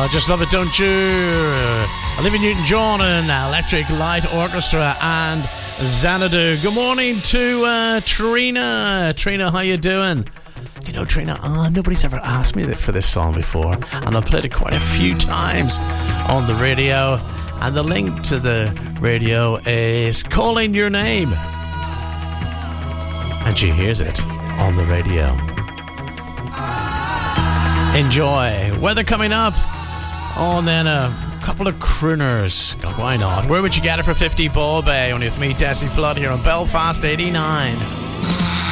Just love it, don't you? Olivia Newton-John and Electric Light Orchestra and Xanadu. Good morning to Trina. Trina, how you doing? Do you know, Trina, nobody's ever asked me for this song before, and I've played it quite a few times on the radio, and the link to the radio is Calling Your Name, and she hears it on the radio. Enjoy. Weather coming up. Oh, and then a couple of crooners. God, why not? Where would you get it for 50 Ball Bay? Only with me, Desi Flood, here on Belfast 89.